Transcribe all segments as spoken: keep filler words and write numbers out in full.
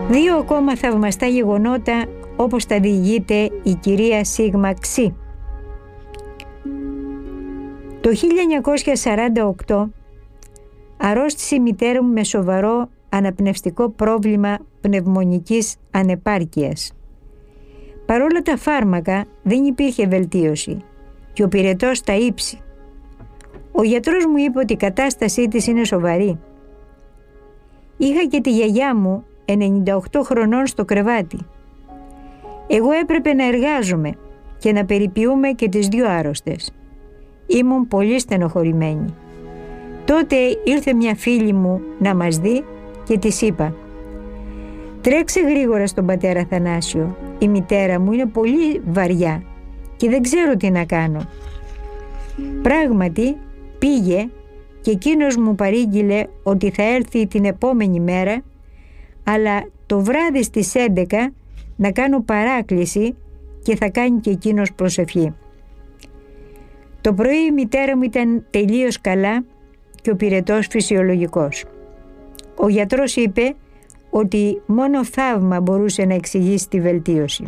Δύο ακόμα θαυμαστά γεγονότα όπως τα διηγείται η κυρία Σίγμα Ξή. Το χίλια εννιακόσια σαράντα οκτώ αρρώστησε η μητέρα μου με σοβαρό αναπνευστικό πρόβλημα πνευμονικής ανεπάρκειας. Παρόλα τα φάρμακα δεν υπήρχε βελτίωση και ο πυρετός στα ύψη. Ο γιατρός μου είπε ότι η κατάστασή της είναι σοβαρή. Είχα και τη γιαγιά μου ενενήντα οκτώ χρονών στο κρεβάτι. Εγώ έπρεπε να εργάζομαι και να περιποιούμε και τις δύο άρρωστες. Ήμουν πολύ στενοχωρημένη. Τότε ήρθε μια φίλη μου να μας δει και της είπα: «Τρέξε γρήγορα στον πατέρα Θανάσιο. Η μητέρα μου είναι πολύ βαριά και δεν ξέρω τι να κάνω». Πράγματι πήγε και εκείνος μου παρήγγειλε ότι θα έρθει την επόμενη μέρα, αλλά το βράδυ στις έντεκα να κάνω παράκληση και θα κάνει και εκείνος προσευχή. Το πρωί η μητέρα μου ήταν τελείως καλά και ο πυρετός φυσιολογικός. Ο γιατρός είπε ότι μόνο θαύμα μπορούσε να εξηγήσει τη βελτίωση.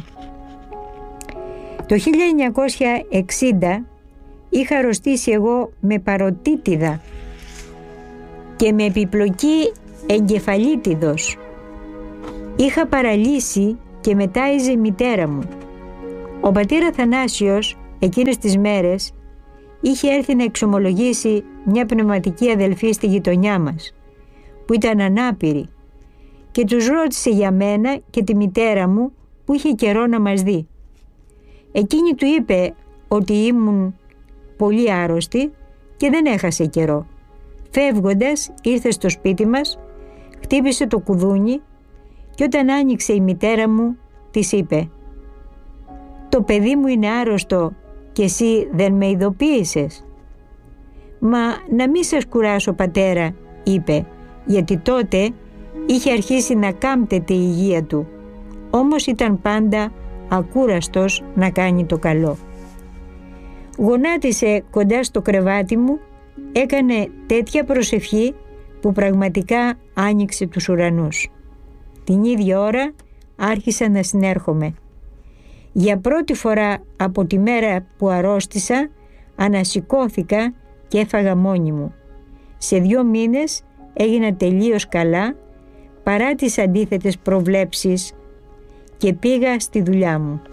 Το χίλια εννιακόσια εξήντα είχα αρρωστήσει εγώ με παροτίτιδα και με επιπλοκή εγκεφαλίτιδος. Είχα παραλύσει και μετάιζε η μητέρα μου. Ο πατέρα Θανάσιος εκείνες τις μέρες είχε έρθει να εξομολογήσει μια πνευματική αδελφή στη γειτονιά μας που ήταν ανάπηρη και τους ρώτησε για μένα και τη μητέρα μου που είχε καιρό να μας δει. Εκείνη του είπε ότι ήμουν πολύ άρρωστη και δεν έχασε καιρό. Φεύγοντας ήρθε στο σπίτι μας, χτύπησε το κουδούνι και όταν άνοιξε η μητέρα μου της είπε: «Το παιδί μου είναι άρρωστο και εσύ δεν με ειδοποίησες?» «Μα να μη σας κουράσω πατέρα», είπε, γιατί τότε είχε αρχίσει να κάμπτεται η υγεία του, όμως ήταν πάντα ακούραστος να κάνει το καλό. Γονάτισε κοντά στο κρεβάτι μου, έκανε τέτοια προσευχή που πραγματικά άνοιξε τους ουρανούς. Την ίδια ώρα άρχισα να συνέρχομαι. Για πρώτη φορά από τη μέρα που αρρώστησα ανασηκώθηκα και έφαγα μόνη μου. Σε δύο μήνες έγινα τελείως καλά παρά τις αντίθετες προβλέψεις και πήγα στη δουλειά μου.